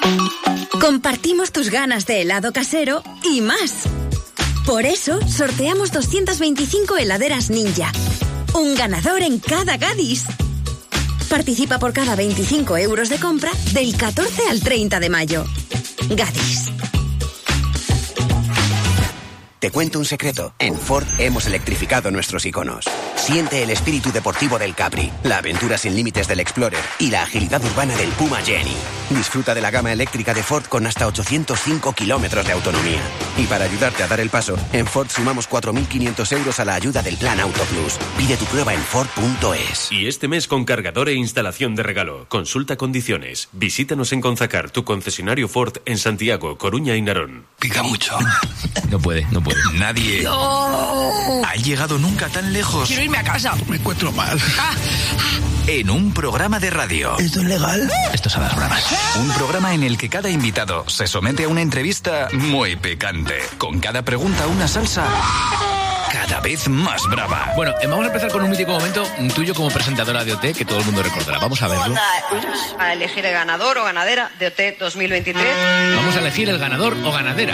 Compartimos tus ganas de helado casero y más. Por eso, sorteamos 225 heladeras Ninja. Un ganador en cada Gadis. Participa por cada 25 euros de compra del 14 al 30 de mayo. Gadis. Te cuento un secreto. En Ford hemos electrificado nuestros iconos. Siente el espíritu deportivo del Capri, la aventura sin límites del Explorer y la agilidad urbana del Puma Jenny. Disfruta de la gama eléctrica de Ford con hasta 805 kilómetros de autonomía. Y para ayudarte a dar el paso, en Ford sumamos 4.500 euros a la ayuda del Plan Auto Plus. Pide tu prueba en Ford.es. Y este mes con cargador e instalación de regalo. Consulta condiciones. Visítanos en Conzacar, tu concesionario Ford en Santiago, Coruña y Narón. Pica mucho. No puede. Nadie ha llegado nunca tan lejos. Quiero irme a casa. Me encuentro mal. En un programa de radio. ¿Esto es legal? Esto sabe a bromas. Un programa en el que cada invitado se somete a una entrevista muy picante. Con cada pregunta una salsa cada vez más brava. Bueno, vamos a empezar con un mítico momento tuyo como presentadora de OT que todo el mundo recordará. Vamos a verlo. A elegir el ganador o ganadera de OT 2023. Vamos a elegir el ganador o ganadera.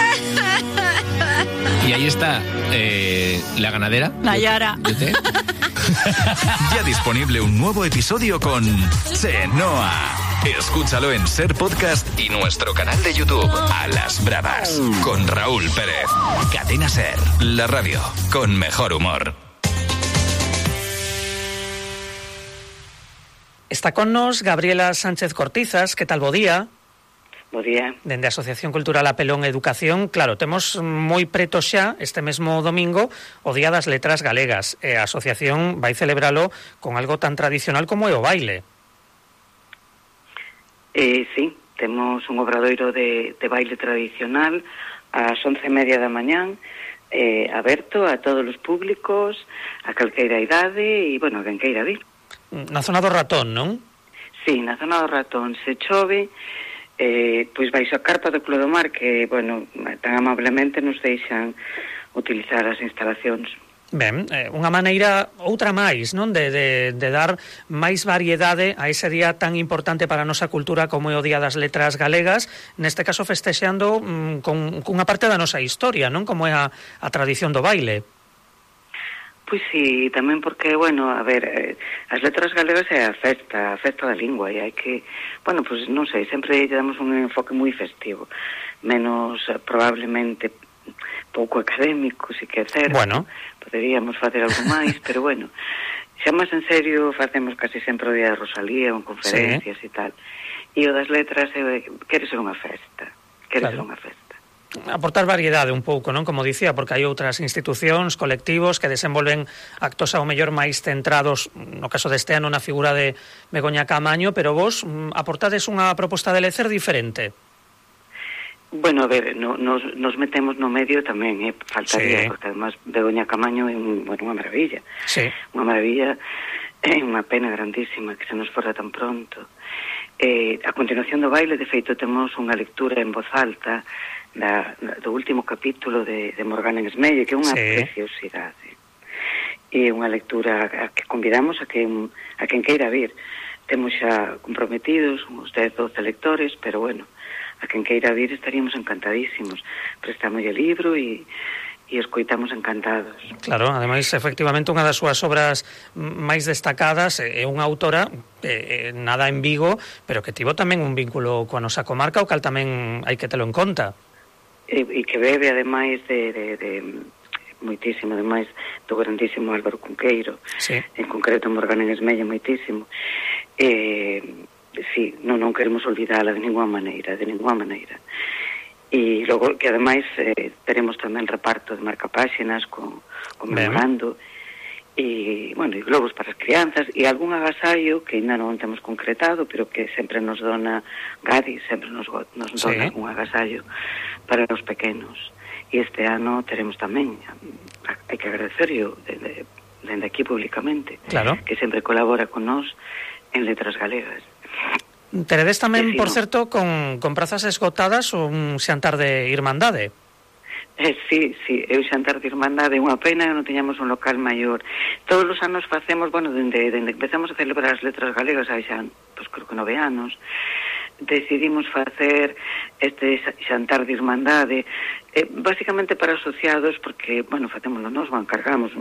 Y ahí está la ganadera. Nayara. ¿De OT? Ya disponible un nuevo episodio con Chenoa. Escúchalo en Ser Podcast y nuestro canal de YouTube A las Bravas con Raúl Pérez. Cadena Ser, la radio con mejor humor. Está con nos Gabriela Sánchez Cortizas. Que tal, bo día? Bo día. Dende a Asociación Cultural Apelón Educación, claro, temos moi preto xa este mesmo domingo o Día das Letras Galegas. E a asociación vai celebralo con algo tan tradicional como é o baile. Sí, temos un obradoiro de baile tradicional ás 11:30 da mañán, aberto a todos os públicos, a calqueira idade e, bueno, a quen queira vir. Na zona do Ratón, non? Sí, na zona do Ratón. Se chove, pois baixo a carpa do Clodomar, que, bueno, tan amablemente nos deixan utilizar as instalacións. Ben, unha maneira, outra máis, non? De dar máis variedade a ese día tan importante para a nosa cultura como é o Día das Letras Galegas, neste caso festexando cunha parte da nosa historia, non? Como é a tradición do baile. Pois sí, tamén porque, bueno, a ver, as letras galegas é a festa da lingua, e hai que, bueno, pois non sei, sempre lle damos un enfoque moi festivo, menos probablemente pouco académico, si que é certo. Bueno, poderíamos facer algo máis, pero bueno, xa máis en serio facemos casi sempre o Día de Rosalía, con conferencias e tal. E o das letras quere ser unha festa, ser unha festa. Aportar variedade un pouco, non? Como dicía, porque hai outras institucións, colectivos que desenvolven actos ao mellor máis centrados, no caso deste ano, na figura de Begoña Caamaño, pero vos aportades unha proposta de lecer diferente. Bueno, a ver, nos metemos no medio tamén, faltaría, porque además Begoña Caamaño é unha maravilla. Sí. Unha maravilla, é unha pena grandísima que se nos fora tan pronto. A continuación do baile, de feito, temos unha lectura en voz alta do último capítulo de Morgana en Esmelle, que é unha preciosidade. E unha lectura que convidamos a quen queira vir. Temos xa comprometidos uns 10-12 lectores, pero bueno, a quen queira vir estaríamos encantadísimos. Prestamos o libro e escoitamos encantados. Claro, ademais, efectivamente, unha das súas obras máis destacadas é unha autora nada en Vigo, pero que tivo tamén un vínculo coa nosa comarca, o cal tamén hai que telo en conta. E que bebe, ademais, de moitísimo, ademais, do grandísimo Álvaro Cunqueiro, en concreto Morgana en Esmelle, moitísimo. Sí, non queremos olvidala de ninguna maneira. E logo que ademais teremos tamén reparto de marcapáxinas conmemorando e, bueno, e globos para as crianzas e algún agasallo que ainda non temos concretado, pero que sempre nos dona Gadi, sempre nos dona un agasallo para os pequenos. E este ano teremos tamén, hai que agradecerlo dende aquí públicamente, que sempre colabora con nós en Letras Galegas. Teredes tamén, por certo, con prazas esgotadas un xantar de Irmandade. Sí, é o xantar de Irmandade, unha pena que non teñamos un local maior. Todos os anos facemos, bueno, dende que empezamos a celebrar as Letras Galegas, hai xa, pois creo que 9 anos, decidimos facer este xantar de irmandade, basicamente para asociados, porque, bueno, facémoslo nós, encargamos,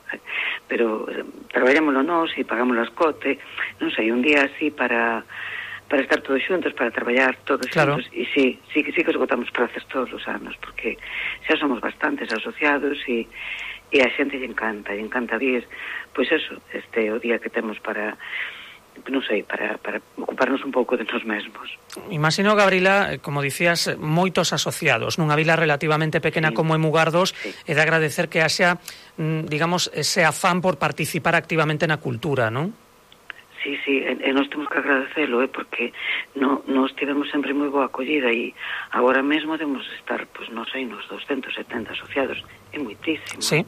pero traballámoslo nós e pagámoslo a escote, non sei, un día así para estar todos xuntos, para traballar todos xuntos, e sí que esgotamos prazas todos os anos, porque xa somos bastantes asociados e a xente lle encanta vir, pois eso, o día que temos para, non sei, para ocuparnos un pouco de nós mesmos. Imagino, Gabriela, como dicías, moitos asociados nunha vila relativamente pequena como é Mugardos, e de agradecer que haxa, digamos, ese afán por participar activamente na cultura, non? Sí, e nós temos que agradecelo, porque nós tivemos sempre moi boa acollida e agora mesmo debemos estar, pois non sei, nos 270 asociados. É moitísimo. Sí.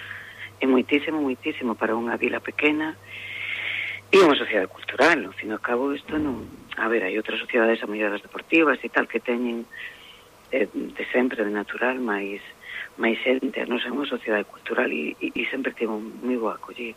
É moitísimo para unha vila pequena e unha sociedade cultural. Ao fin e ao cabo, isto non... A ver, hai outras sociedades amolladas deportivas e tal que teñen de sempre, de natural, máis xente. A nosa é unha sociedade cultural e sempre tivo moi boa acollida.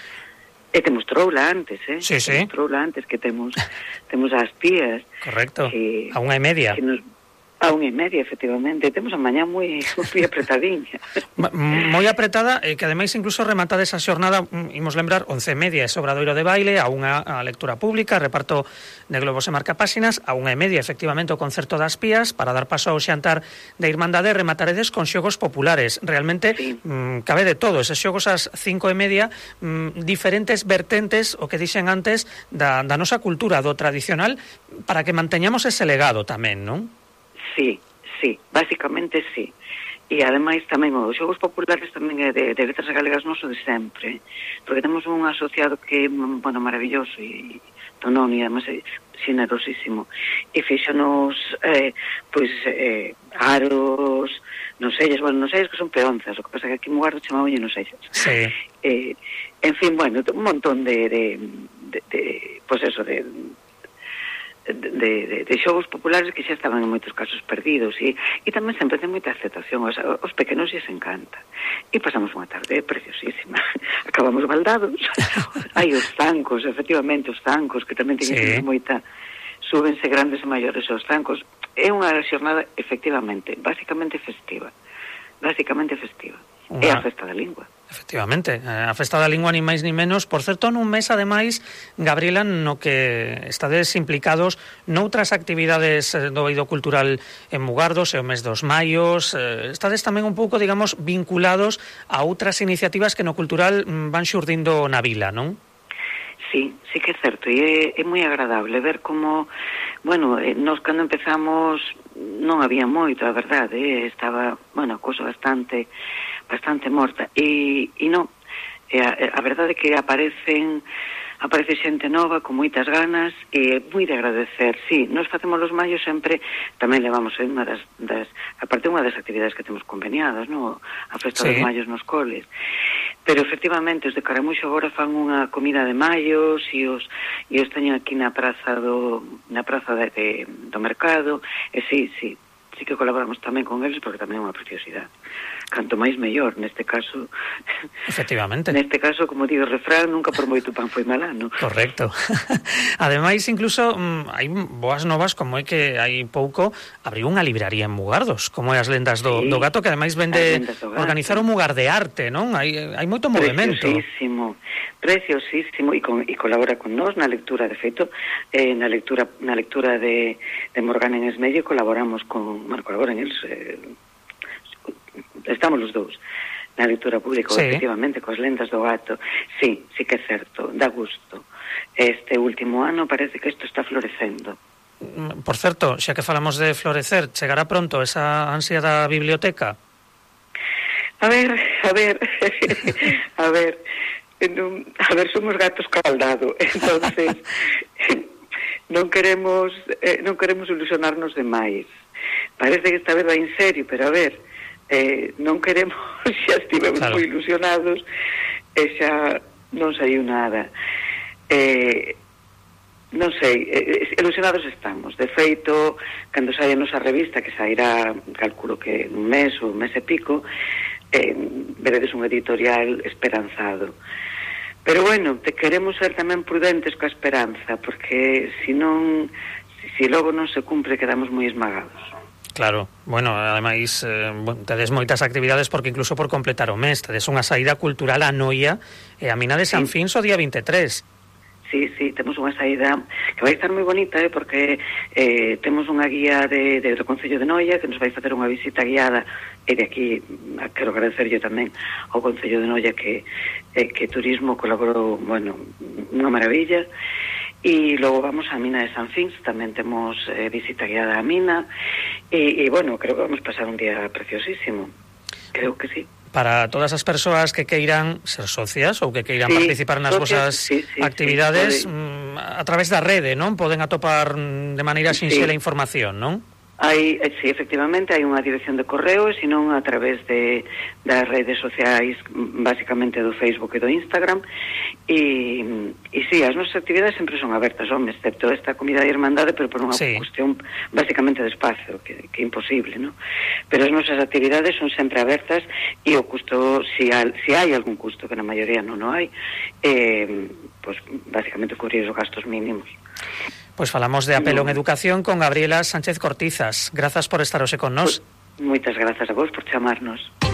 E temos troula antes, Sí. Temos troula antes, que temos as pías. Correcto, a 1:30. A 1:30, efectivamente. Temos a mañá moi apretadiña. Moi apretada, que ademais incluso rematada esa xornada, imos lembrar, 11:30 ese obradoiro de baile, a 1 a lectura pública, reparto de globos e marcapáxinas, a 1:30 efectivamente o concerto das pías, para dar paso ao xantar de Irmandade, remataredes con xogos populares. Realmente cabe de todo, eses xogos ás 5:30, diferentes vertentes, o que dixen antes, da nosa cultura, do tradicional, para que manteñamos ese legado tamén, non? Sí, básicamente sí. E ademais tamén os xogos populares tamén é de letras galegas noso de sempre, porque temos un asociado que é, bueno, maravilloso e tonón e ademais é generosísimo e fixonos aros, nosellas que son peonzas, o que pasa que aquí en Mugardo chamaban nosellas. Sí. En fin, bueno, un montón de pues eso, de xogos populares que xa estaban en moitos casos perdidos e tamén sempre ten moita aceptación, os pequenos lles encanta e pasamos unha tarde preciosísima. Acabamos baldados. Hai os zancos, efectivamente, os zancos que tamén teñen moita, súbense grandes e maiores os zancos. É unha xornada efectivamente, basicamente festiva. É a festa da lingua. Efectivamente, a festa da lingua ni máis ni menos. Por certo, nun mes, ademais, Gabriela, no que estades implicados noutras actividades do eido cultural en Mugardos, e o mes dos maios, estades tamén un pouco, digamos, vinculados a outras iniciativas que no cultural van xurdindo na vila, non? Sí que é certo, e é moi agradable ver como, bueno, nós cando empezamos non había moito, a verdade, estaba, bueno, a cousa bastante morta, e non, a verdade é que aparece xente nova con moitas ganas e moi de agradecer. Sí, nós facemos os maios sempre, tamén levamos aparte unha das actividades que temos conveniadas, no? A festa dos maios nos coles. Pero efectivamente os de Caramuxo agora fan unha comida de maios e os teñen aquí na praza do mercado, e sí que colaboramos tamén con eles porque tamén é unha preciosidade. Canto máis mellor, neste caso. Efectivamente. Neste caso, como digo o refrán, nunca por moito pan foi malano. Correcto. Ademais, incluso, hai boas novas, como é que hai pouco abriu unha libraría en Mugardos, como é As Lendas do Gato, que ademais vende organizar o Mugar de Arte, non? Hai moito movimento. Preciosísimo, e colabora con nós na lectura, de feito, na lectura de Morgana en Esmello colaboramos colaboran eles, estamos os dous na lectura pública, efectivamente, coas Lendas do Gato. Sí que é certo, dá gusto. Este último ano parece que isto está florecendo. Por certo, xa que falamos de florecer, chegará pronto esa ansia da biblioteca? A ver, somos gatos caldado, entonces non queremos ilusionarnos demais. Parece que esta vez vai en serio, pero a ver, non queremos, xa estivemos moi ilusionados e xa non saiu nada. Non sei, ilusionados estamos. De feito, cando saia a nosa revista, que sairá, calculo que un mes ou un mes e pico, veredes un editorial esperanzado. Pero bueno, queremos ser tamén prudentes coa esperanza, porque se se logo non se cumpre quedamos moi esmagados. Claro, bueno, ademais tedes moitas actividades porque incluso por completar o mes tedes unha saída cultural a Noia e a mina de San Fins o día 23. Sí, temos unha saída que vai estar moi bonita, porque temos unha guía do Concello de Noia que nos vai facer unha visita guiada, e de aquí quero agradecerlle tamén ao Concello de Noia que Turismo colaborou, bueno, unha maravilla. E logo vamos á mina de San Fins, tamén temos visita guiada á mina, e bueno, creo que vamos pasar un día preciosísimo, creo que sí. Para todas as persoas que queiran ser socias ou que queiran participar nas vosas actividades, a través da rede, non? Poden atopar de maneira sinxela información, non? Sí, efectivamente, hai unha dirección de correo, e senón a través das redes sociais, basicamente do Facebook e do Instagram, e sí, as nosas actividades sempre son abertas, excepto esta comida de Irmandade, pero por unha cuestión basicamente de espacio, que é imposible, ¿no? Pero as nosas actividades son sempre abertas, e o custo, si hai algún custo, que na maioría non o hai, pues basicamente cubrir os gastos mínimos. Pois falamos de Apelo en Educación con Gabriela Sánchez Cortizas. Grazas por estar hoxe con nós. Moitas grazas a vos por chamarnos.